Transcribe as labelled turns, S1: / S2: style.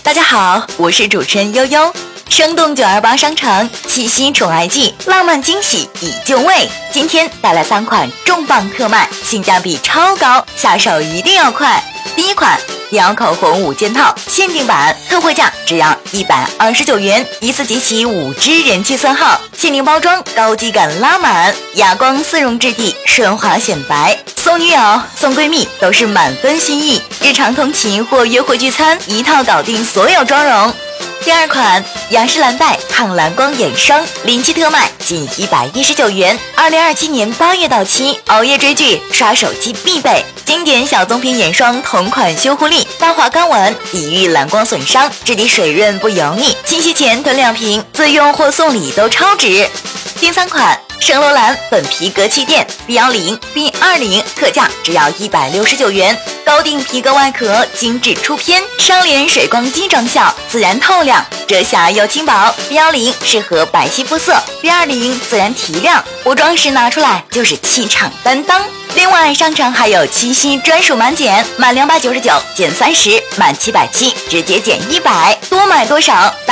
S1: 大家好，我是主持人悠悠。生动928商城七夕宠爱季，浪漫惊喜已就位。今天带来3款重磅特卖，性价比超高，下手一定要快。第一款迪奥口红5件套限定版，特惠价只要129元，一次集齐5支人气色号，限定包装，高级感拉满，哑光丝绒质地，顺滑显白。送女友、送闺蜜都是满分心意，日常通勤或约会聚餐，一套搞定所有妆容。第二款雅诗兰黛抗蓝光眼霜临期特卖，仅119元，2027年8月到期，熬夜追剧、刷手机必备。经典小棕瓶眼霜同款修护力，淡化干纹，抵御蓝光损伤，质地水润不油腻，清洗前囤2瓶，自用或送礼都超值。第3款圣罗兰粉皮革气垫 B10、B20，特价只要169元，高定皮革外壳，精致出片，双联水光肌妆效，自然透亮，遮瑕又轻薄。B10适合白皙肤色，B20自然提亮，补妆时拿出来就是气场担当。另外，商城还有七夕专属满减，满299减30，满770直接减100，多买多少。